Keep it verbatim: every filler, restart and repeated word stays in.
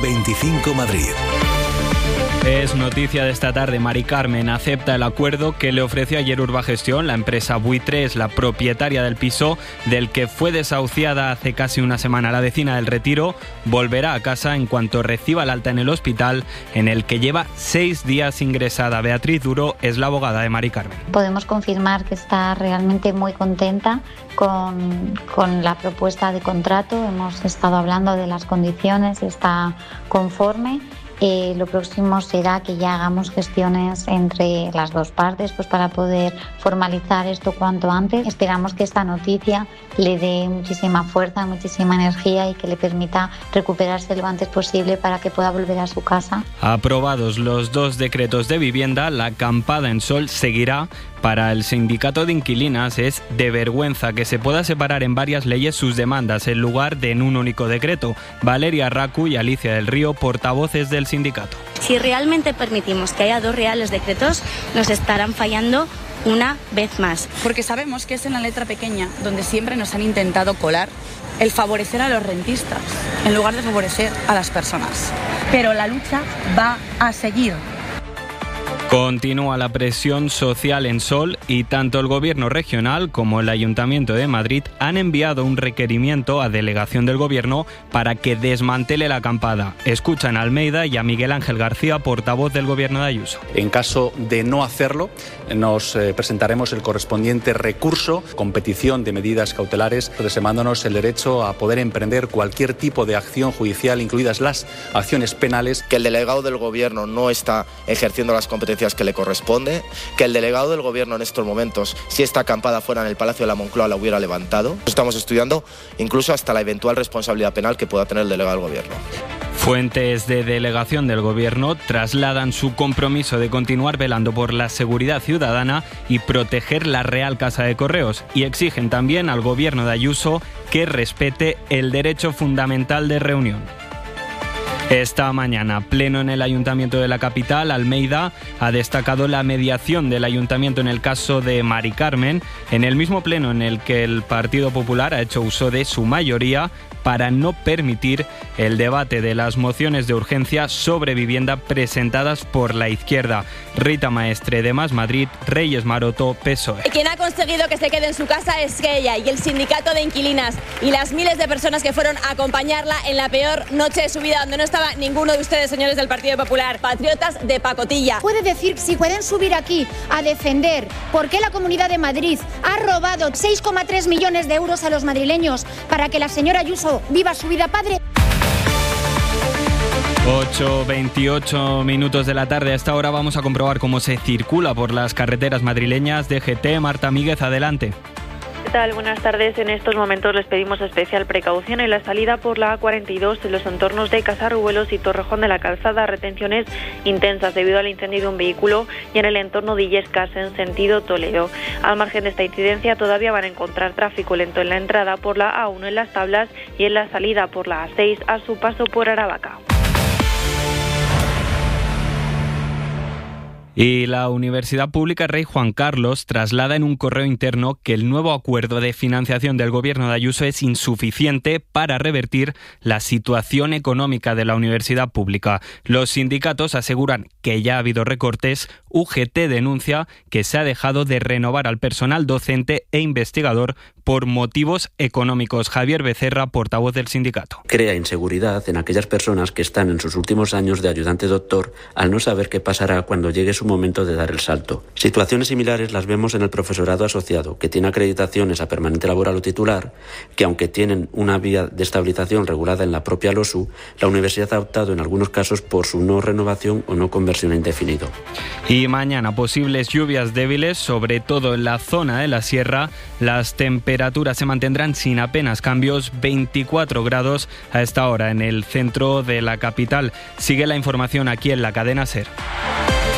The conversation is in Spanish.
veinticinco Madrid. Es noticia de esta tarde. Mari Carmen acepta el acuerdo que le ofreció ayer Urbagestión. La empresa Buitre es la propietaria del piso del que fue desahuciada hace casi una semana. La vecina del Retiro volverá a casa en cuanto reciba el alta en el hospital, en el que lleva seis días ingresada. Beatriz Duro es la abogada de Mari Carmen. Podemos confirmar que está realmente muy contenta con, con la propuesta de contrato. Hemos estado hablando de las condiciones, está conforme. Eh, lo próximo será que ya hagamos gestiones entre las dos partes, pues para poder formalizar esto cuanto antes. Esperamos que esta noticia le dé muchísima fuerza, muchísima energía y que le permita recuperarse lo antes posible para que pueda volver a su casa. Aprobados los dos decretos de vivienda, la acampada en Sol seguirá. Para el sindicato de inquilinas es de vergüenza que se pueda separar en varias leyes sus demandas en lugar de en un único decreto. Valeria Racu y Alicia del Río, portavoces del sindicato. Si realmente permitimos que haya dos reales decretos, nos estarán fallando una vez más. Porque sabemos que es en la letra pequeña donde siempre nos han intentado colar el favorecer a los rentistas en lugar de favorecer a las personas. Pero la lucha va a seguir. Continúa la presión social en Sol y tanto el Gobierno regional como el Ayuntamiento de Madrid han enviado un requerimiento a delegación del Gobierno para que desmantele la acampada. Escuchan a Almeida y a Miguel Ángel García, portavoz del Gobierno de Ayuso. En caso de no hacerlo, nos eh, presentaremos el correspondiente recurso con petición de medidas cautelares, reservándonos el derecho a poder emprender cualquier tipo de acción judicial, incluidas las acciones penales. Que el delegado del Gobierno no está ejerciendo las competencias que le corresponde, que el delegado del Gobierno en estos momentos, si esta acampada fuera en el Palacio de la Moncloa, la hubiera levantado. Estamos estudiando incluso hasta la eventual responsabilidad penal que pueda tener el delegado del Gobierno. Fuentes de delegación del Gobierno trasladan su compromiso de continuar velando por la seguridad ciudadana y proteger la Real Casa de Correos, y exigen también al Gobierno de Ayuso que respete el derecho fundamental de reunión. Esta mañana, pleno en el Ayuntamiento de la capital, Almeida ha destacado la mediación del Ayuntamiento en el caso de Mari Carmen, en el mismo pleno en el que el Partido Popular ha hecho uso de su mayoría para no permitir el debate de las mociones de urgencia sobre vivienda presentadas por la izquierda. Rita Maestre, de Más Madrid, Reyes Maroto, P S O E. Quien ha conseguido que se quede en su casa es ella y el sindicato de inquilinas y las miles de personas que fueron a acompañarla en la peor noche de su vida, donde no estaba ninguno de ustedes, señores del Partido Popular, patriotas de pacotilla. Puede decir, si pueden subir aquí a defender por qué la Comunidad de Madrid ha robado seis coma tres millones de euros a los madrileños para que la señora Ayuso viva su vida padre. ocho veintiocho minutos de la tarde. A esta hora vamos a comprobar cómo se circula por las carreteras madrileñas. D G T, Marta Míguez, adelante. ¿Qué tal? Buenas tardes. En estos momentos les pedimos especial precaución en la salida por la A cuarenta y dos en los entornos de Casarruelos y Torrejón de la Calzada. Retenciones intensas debido al incendio de un vehículo y en el entorno de Illescas en sentido Toledo. Al margen de esta incidencia todavía van a encontrar tráfico lento en la entrada por la A uno en Las Tablas y en la salida por la A seis a su paso por Aravaca. Y la Universidad Pública Rey Juan Carlos traslada en un correo interno que el nuevo acuerdo de financiación del Gobierno de Ayuso es insuficiente para revertir la situación económica de la universidad pública. Los sindicatos aseguran que ya ha habido recortes. U G T denuncia que se ha dejado de renovar al personal docente e investigador por motivos económicos. Javier Becerra, portavoz del sindicato. Crea inseguridad en aquellas personas que están en sus últimos años de ayudante doctor al no saber qué pasará cuando llegue su momento de dar el salto. Situaciones similares las vemos en el profesorado asociado, que tiene acreditaciones a permanente laboral o titular, que aunque tienen una vía de estabilización regulada en la propia LOSU, la universidad ha optado en algunos casos por su no renovación o no conversión a indefinido. Y mañana posibles lluvias débiles, sobre todo en la zona de la sierra. Las temperaturas se mantendrán sin apenas cambios, veinticuatro grados a esta hora en el centro de la capital. Sigue la información aquí en la cadena SER.